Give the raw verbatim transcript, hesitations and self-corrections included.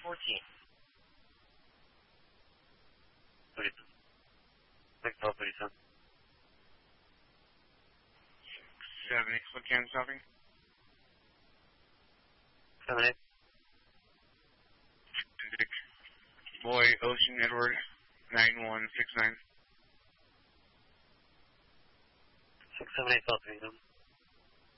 fourteen. thirty-seven. six twelve thirty-seven. seven eight, what can stopping? seven eight. Boy, Ocean Edward, nine one six nine. six seven eight twelve thirty-seven.